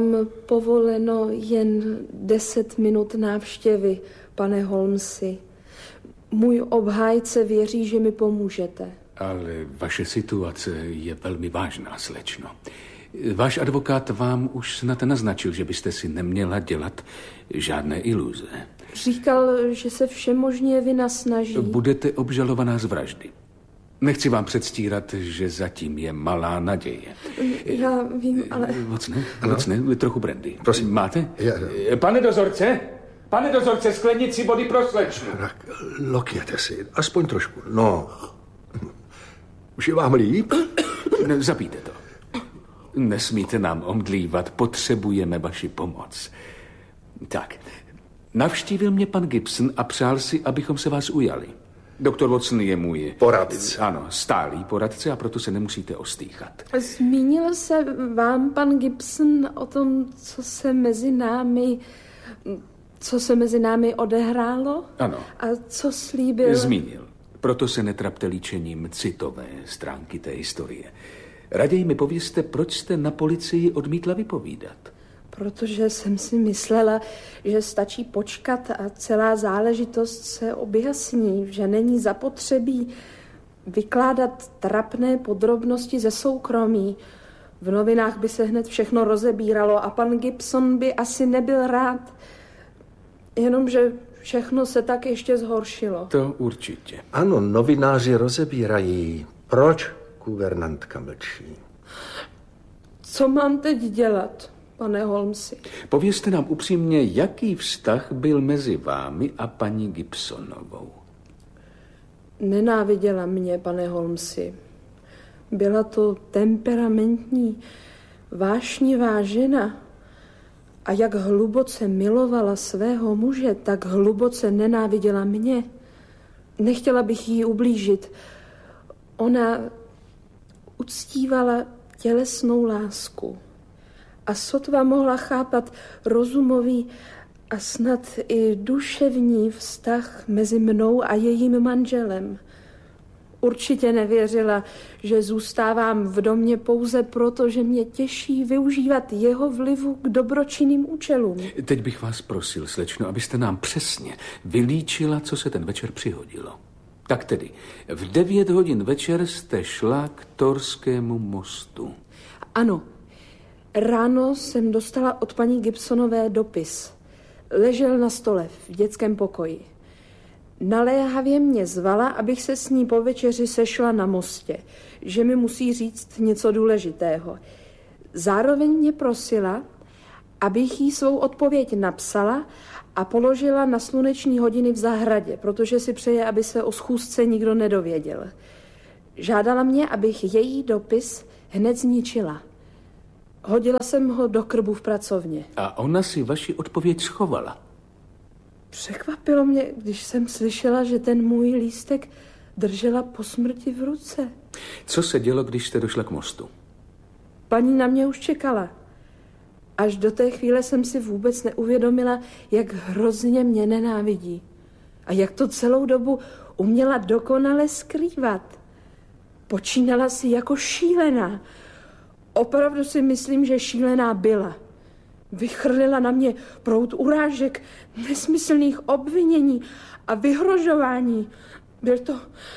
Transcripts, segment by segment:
Mám povoleno jen 10 minut návštěvy, pane Holmesi. Můj obhájce věří, že mi pomůžete. Ale vaše situace je velmi vážná, slečno. Váš advokát vám už snad naznačil, že byste si neměla dělat žádné iluze. Říkal, že se všemožně vynasnaží. Budete obžalovaná z vraždy. Nechci vám předstírat, že zatím je malá naděje. Já vím, ale... Moc ne, trochu brandy. Prosím. Máte? Pane dozorce, sklenici vody pro slečnu. Tak, lokněte si, aspoň trošku. No, už je vám líp? Zapijte to. Nesmíte nám omdlívat, potřebujeme vaši pomoc. Tak, navštívil mě pan Gibson a přál si, abychom se vás ujali. Doktor Watson je můj... poradce. Ano, stálý poradce a proto se nemusíte ostýchat. Zmínil se vám pan Gibson o tom, co se mezi námi odehrálo? Ano. A co slíbil? Zmínil. Proto se netrapte líčením citové stránky té historie. Raději mi povězte, proč jste na policii odmítla vypovídat. Protože jsem si myslela, že stačí počkat a celá záležitost se objasní, že není zapotřebí vykládat trapné podrobnosti ze soukromí. V novinách by se hned všechno rozebíralo a pan Gibson by asi nebyl rád. Jenomže všechno se tak ještě zhoršilo. To určitě. Ano, novináři rozebírají. Proč guvernantka mlčí? Co mám teď dělat, pane Holmesi? Povězte nám upřímně, jaký vztah byl mezi vámi a paní Gibsonovou. Nenáviděla mě, pane Holmesi. Byla to temperamentní, vášnivá žena. A jak hluboce milovala svého muže, tak hluboce nenáviděla mě. Nechtěla bych jí ublížit. Ona uctívala tělesnou lásku a sotva mohla chápat rozumový a snad i duševní vztah mezi mnou a jejím manželem. Určitě nevěřila, že zůstávám v domě pouze proto, že mě těší využívat jeho vlivu k dobročinným účelům. Teď bych vás prosil, slečno, abyste nám přesně vylíčila, co se ten večer přihodilo. Tak tedy, v 9 hodin večer jste šla k Torskému mostu. Ano, ráno jsem dostala od paní Gibsonové dopis. Ležel na stole v dětském pokoji. Naléhavě mě zvala, abych se s ní po večeři sešla na mostě, že mi musí říct něco důležitého. Zároveň mě prosila, abych jí svou odpověď napsala a položila na sluneční hodiny v zahradě, protože si přeje, aby se o schůzce nikdo nedověděl. Žádala mě, abych její dopis hned zničila. Hodila jsem ho do krbu v pracovně. A ona si vaši odpověď schovala. Překvapilo mě, když jsem slyšela, že ten můj lístek držela po smrti v ruce. Co se dělo, když jste došla k mostu? Paní na mě už čekala. Až do té chvíle jsem si vůbec neuvědomila, jak hrozně mě nenávidí. A jak to celou dobu uměla dokonale skrývat. Počínala si jako šílená. Opravdu si myslím, že šílená byla. Vychrlila na mě proud urážek, nesmyslných obvinění a vyhrožování. Byl to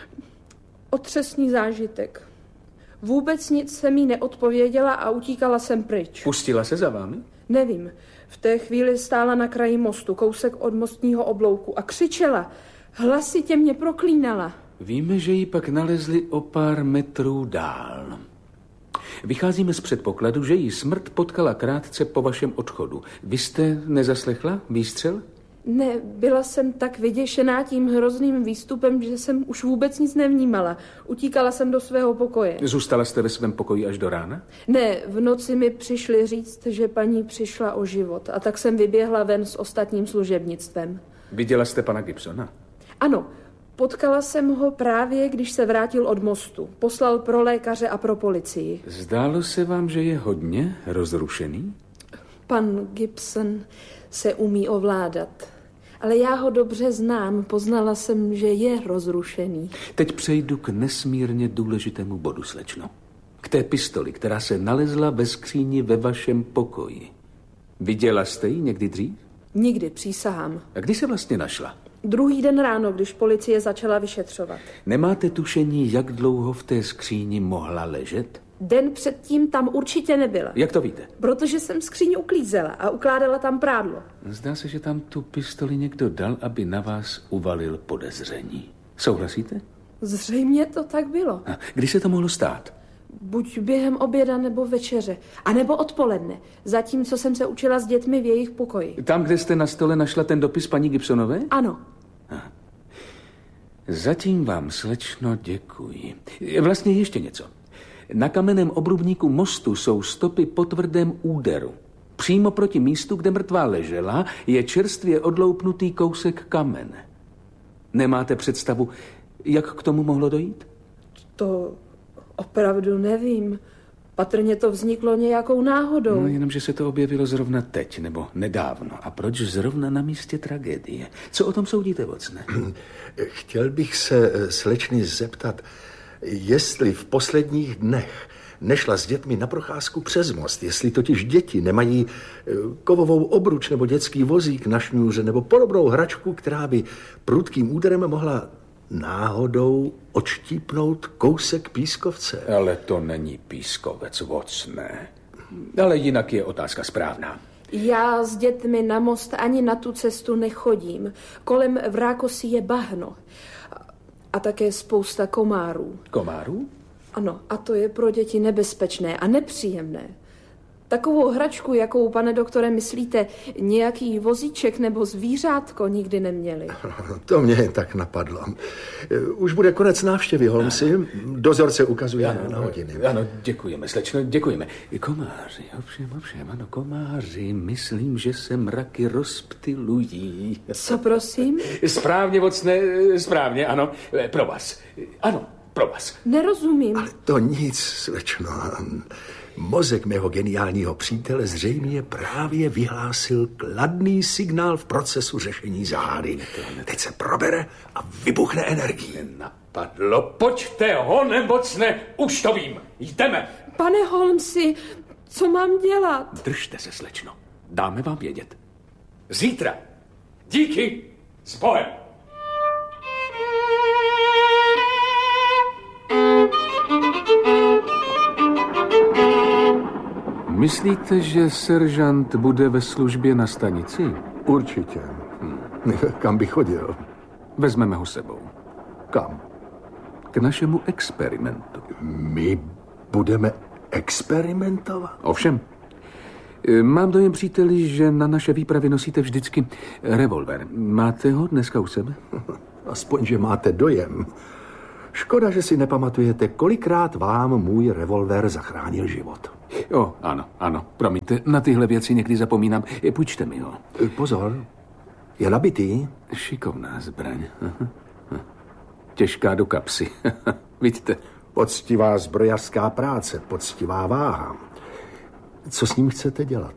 otřesný zážitek. Vůbec nic jsem jí neodpověděla a utíkala jsem pryč. Pustila se za vámi? Nevím. V té chvíli stála na kraji mostu, kousek od mostního oblouku a křičela. Hlasitě mě proklínala. Víme, že ji pak nalezli o pár metrů dál. Vycházíme z předpokladu, že jí smrt potkala krátce po vašem odchodu. Vy jste nezaslechla výstřel? Ne, byla jsem tak vyděšená tím hrozným výstupem, že jsem už vůbec nic nevnímala. Utíkala jsem do svého pokoje. Zůstala jste ve svém pokoji až do rána? Ne, v noci mi přišli říct, že paní přišla o život a tak jsem vyběhla ven s ostatním služebnictvem. Viděla jste pana Gibsona? Ano, potkala jsem ho právě, když se vrátil od mostu. Poslal pro lékaře a pro policii. Zdálo se vám, že je hodně rozrušený? Pan Gibson se umí ovládat. Ale já ho dobře znám, poznala jsem, že je rozrušený. Teď přejdu k nesmírně důležitému bodu, slečno. K té pistoli, která se nalezla ve skříni ve vašem pokoji. Viděla jste ji někdy dřív? Nikdy, přísahám. A kdy se vlastně našla? Druhý den ráno, když policie začala vyšetřovat. Nemáte tušení, jak dlouho v té skříni mohla ležet? Den předtím tam určitě nebyla. Jak to víte? Protože jsem skříň uklízela a ukládala tam prádlo. Zdá se, že tam tu pistoli někdo dal, aby na vás uvalil podezření. Souhlasíte? Zřejmě to tak bylo. A kdy se to mohlo stát? Buď během oběda nebo večeře. A nebo odpoledne. Zatímco jsem se učila s dětmi v jejich pokoji. Tam, kde jste na stole našla ten dopis paní Gibsonové? Ano. Zatím vám, slečno, děkuji. Vlastně ještě něco. Na kamenném obrubníku mostu jsou stopy po tvrdém úderu. Přímo proti místu, kde mrtvá ležela, je čerstvě odloupnutý kousek kamene. Nemáte představu, jak k tomu mohlo dojít? To opravdu nevím. Patrně to vzniklo nějakou náhodou. No, jenomže se to objevilo zrovna teď, nebo nedávno. A proč zrovna na místě tragédie? Co o tom soudíte, Watson? Chtěl bych se slečny zeptat, jestli v posledních dnech nešla s dětmi na procházku přes most, jestli totiž děti nemají kovovou obruč nebo dětský vozík na šňůře nebo podobnou hračku, která by prudkým úderem mohla náhodou odštípnout kousek pískovce. Ale to není pískovec, Watsone. Ale jinak je otázka správná. Já s dětmi na most ani na tu cestu nechodím. Kolem v Rákosi je bahno. A také spousta komárů. Komárů? Ano, a to je pro děti nebezpečné a nepříjemné. Takovou hračku, jakou, pane doktore, myslíte, nějaký vozíček nebo zvířátko nikdy neměli. To mě tak napadlo. Už bude konec návštěvy, Holmesi. Dozorce ukazuje na hodiny. Ano, děkujeme, slečno, děkujeme. Komáři, ovšem, ano, komáři. Myslím, že se mraky rozptylují. Co, prosím? Správně, Watsone, správně, ano. Pro vás. Ano, pro vás. Nerozumím. Ale to nic, slečno. Mozek mého geniálního přítele zřejmě právě vyhlásil kladný signál v procesu řešení záhady. Teď se probere a vybuchne energií. Nenapadlo. Pojďte ho, nemocné, už to vím. Jdeme. Pane Holmesi, co mám dělat? Držte se, slečno. Dáme vám vědět. Zítra. Díky. S Bohem. Myslíte, že seržant bude ve službě na stanici? Určitě. Kam by chodil? Vezmeme ho sebou. Kam? K našemu experimentu. My budeme experimentovat? Ovšem. Mám dojem, příteli, že na naše výpravy nosíte vždycky revolver. Máte ho dneska u sebe? Aspoň, že máte dojem. Škoda, že si nepamatujete, kolikrát vám můj revolver zachránil život. Ano, promiňte, na tyhle věci někdy zapomínám. Půjčte mi ho. Pozor, je nabitý? Šikovná zbraň. Těžká do kapsy. Vidíte? Poctivá zbrojařská práce, poctivá váha. Co s ním chcete dělat?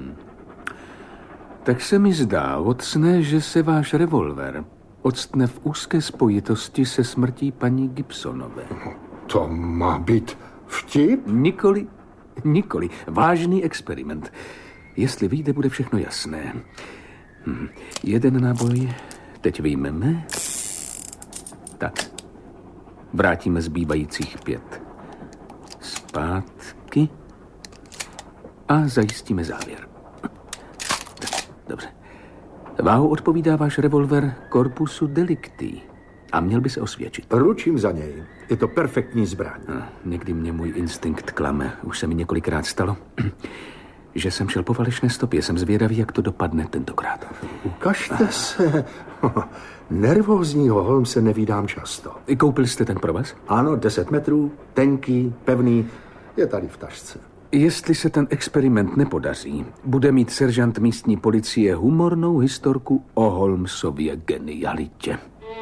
Tak se mi zdá, Watsone, že se váš revolver octne v úzké spojitosti se smrtí paní Gibsonové. To má být vtip? Nikoli. Vážný experiment. Jestli vyjde, bude všechno jasné. Jeden náboj teď vyjmeme. Tak. Vrátíme zbývajících 5. Zpátky. A zajistíme závěr. Dobře. Váhu odpovídá váš revolver Corpusu Delicti a měl by se osvědčit. Ručím za něj. Je to perfektní zbraň. Někdy mě můj instinkt klame. Už se mi několikrát stalo, že jsem šel po falešné stopě. Jsem zvědavý, jak to dopadne tentokrát. Ukažte se. Nervózního Holmese nevídám často. Koupil jste ten provaz? Ano, 10 metrů, tenký, pevný. Je tady v tašce. Jestli se ten experiment nepodaří, bude mít seržant místní policie humornou historku o Holmesově genialitě.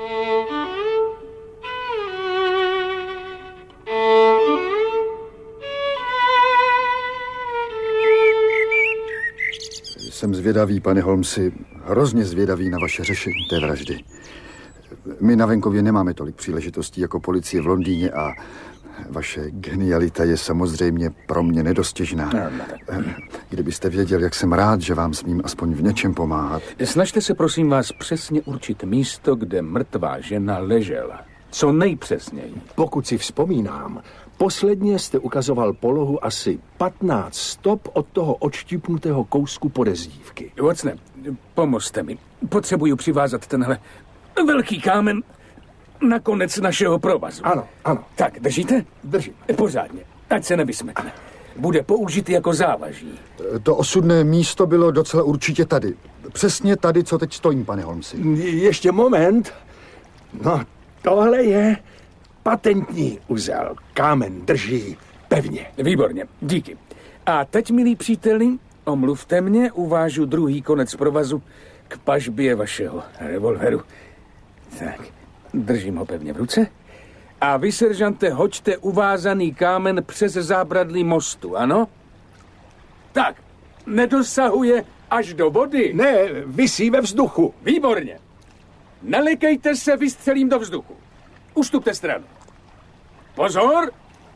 Jsem zvědavý, pane Holmesi, hrozně zvědavý na vaše řešení té vraždy. My na venkově nemáme tolik příležitostí jako policie v Londýně a Vaše genialita je samozřejmě pro mě nedostižná. Kdybyste věděl, jak jsem rád, že vám smím aspoň v něčem pomáhat. Snažte se, prosím vás, přesně určit místo, kde mrtvá žena ležela. Co nejpřesněji. Pokud si vzpomínám, posledně jste ukazoval polohu asi 15 stop od toho odštípnutého kousku podezdívky. Watson, pomozte mi. Potřebuju přivázat tenhle velký kámen na konec našeho provazu. Ano, ano. Tak, držíte? Držím. Pořádně, ať se nevysmetne. Bude použit jako závaží. To osudné místo bylo docela určitě tady. Přesně tady, co teď stojím, pane Holmesi. Ještě moment. No, tohle je patentní uzel. Kámen drží pevně. Výborně, díky. A teď, milí příteli, omluvte mě, uvážu druhý konec provazu k pažbě vašeho revolveru. Tak, držím ho pevně v ruce. A vy, seržante, hoďte uvázaný kámen přes zábradlí mostu, ano? Tak, nedosahuje až do vody. Ne, visí ve vzduchu. Výborně. Nelekejte se, vystřelím do vzduchu. Ustupte stranu. Pozor!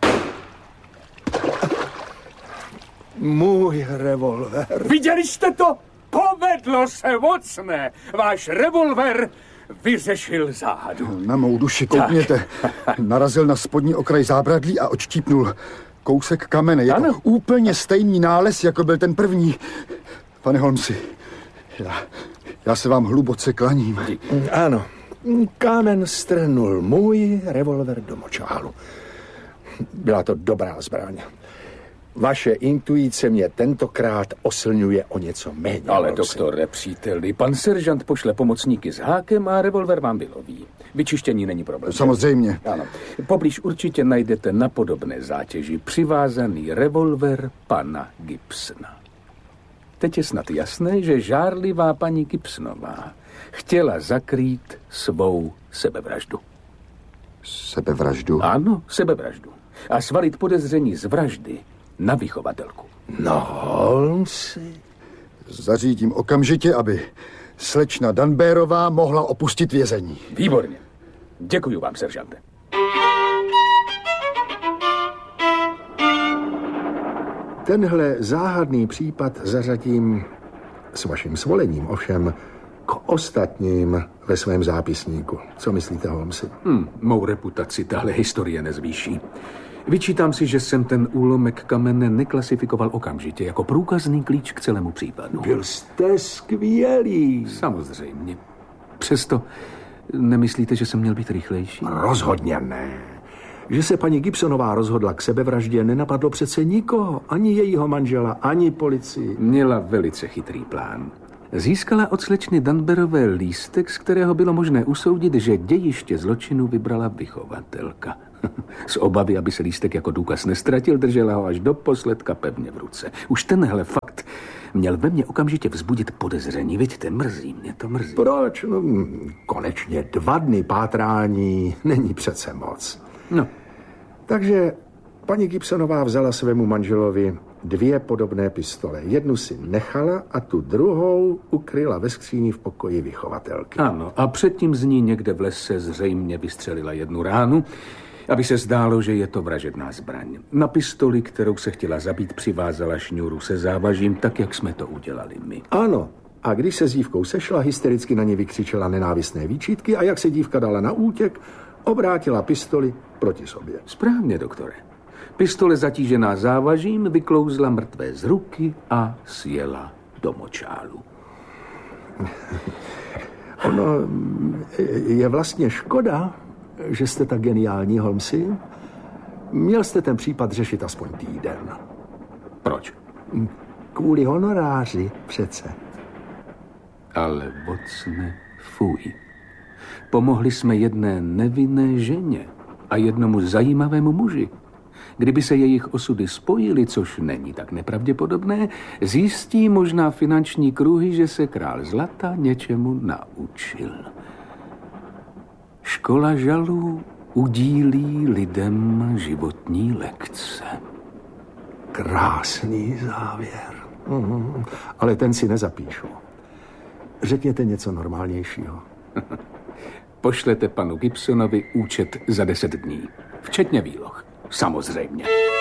Můj revolver. Viděli jste to? Povedlo se, Watsone. Váš revolver vyřešil záhadu. Na mou duši, koukněte. Narazil na spodní okraj zábradlí a odštípnul kousek kamene. Je to úplně stejný nález, jako byl ten první. Pane Holmesi, já se vám hluboce klaním. Ano, kámen strhnul můj revolver do močálu. Byla to dobrá zbraň. Vaše intuice mě tentokrát oslňuje o něco méně. Ale doktore, příteli, pan seržant pošle pomocníky s hákem a revolver vám vyloví. Vyčištění není problém. Samozřejmě. Ano. Poblíž určitě najdete na podobné zátěži přivázaný revolver pana Gibsona. Teď je snad jasné, že žárlivá paní Gibsonová chtěla zakrýt svou sebevraždu. Sebevraždu? Ano, sebevraždu. A svalit podezření z vraždy na vychovatelku. No, Holmesi. Zařídím okamžitě, aby slečna Dunbarová mohla opustit vězení. Výborně. Děkuji vám, seržante. Tenhle záhadný případ zařadím s vaším svolením ovšem k ostatním ve svém zápisníku. Co myslíte, Holmesi? Mou reputaci tahle historie nezvýší. Vyčítám si, že jsem ten úlomek kamene neklasifikoval okamžitě jako průkazný klíč k celému případu. Byl jste skvělý. Samozřejmě. Přesto nemyslíte, že jsem měl být rychlejší? Rozhodně ne. Že se paní Gibsonová rozhodla k sebevraždě, nenapadlo přece nikoho, ani jejího manžela, ani policii. Měla velice chytrý plán. Získala od slečny Dunbarové lístek, z kterého bylo možné usoudit, že dějiště zločinu vybrala vychovatelka. Z obavy, aby se lístek jako důkaz nestratil, držela ho až do posledka pevně v ruce. Už tenhle fakt měl ve mně okamžitě vzbudit podezření. Vidíte, mrzí mě to, mrzí. Proč? No, konečně 2 dny pátrání není přece moc. No. Takže paní Gibsonová vzala svému manželovi 2 podobné pistole. Jednu si nechala a tu druhou ukryla ve skříni v pokoji vychovatelky. Ano, a předtím z ní někde v lese zřejmě vystřelila 1 ránu, aby se zdálo, že je to vražedná zbraň. Na pistoli, kterou se chtěla zabít, přivázala šňůru se závažím, tak, jak jsme to udělali my. Ano, a když se s dívkou sešla, hystericky na ně vykřičela nenávistné výčitky a jak se dívka dala na útěk, obrátila pistoli proti sobě. Správně, doktore. Pistole zatížená závažím vyklouzla mrtvé z ruky a sjela do močálu. Ono je vlastně škoda, že jste tak geniální, Holmesi. Měl jste ten případ řešit aspoň týden. Proč? Kvůli honoráři přece. Ale, Watsone, fuj. Pomohli jsme jedné nevinné ženě a jednomu zajímavému muži. Kdyby se jejich osudy spojily, což není tak nepravděpodobné, zjistí možná finanční kruhy, že se král zlata něčemu naučil. Škola žalů udílí lidem životní lekce. Krásný závěr. Ale ten si nezapíšu. Řekněte něco normálnějšího. Pošlete panu Gibsonovi účet za 10 dní, včetně výloh. samozřejmě.